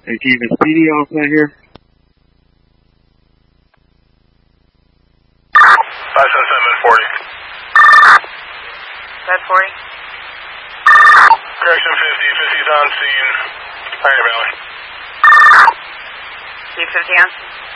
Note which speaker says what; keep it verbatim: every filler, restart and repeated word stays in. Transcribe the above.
Speaker 1: Are you keeping speedy outside here?
Speaker 2: five seven seven forty.
Speaker 3: That's forty.
Speaker 2: Correction fifty. fifty's on scene. Pioneer Valley.
Speaker 3: C fifty on scene.